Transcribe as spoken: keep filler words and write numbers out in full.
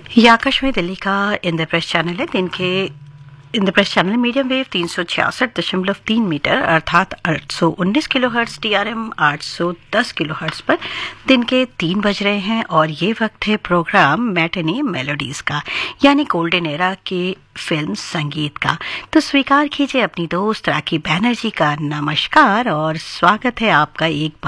ये आकाशवाणी दिल्ली का इंद्रप्रस्थ चैनल है। दिन के इंद्रप्रस्थ चैनल मीडियम वेव तीन सौ छियासठ दशमलव तीन मीटर अर्थात आठ सौ उन्नीस kilo hertz T R M आठ सौ दस किलो हर्ट्ज पर दिन के तीन बज रहे हैं और ये वक्त है प्रोग्राम मैटिनी मेलोडीज का, यानी गोल्डन एरा के फिल्म संगीत का। तो स्वीकार कीजिए अपनी दोस्त राखी बैनर्जी का नमस्कार और स्वागत है आपका एक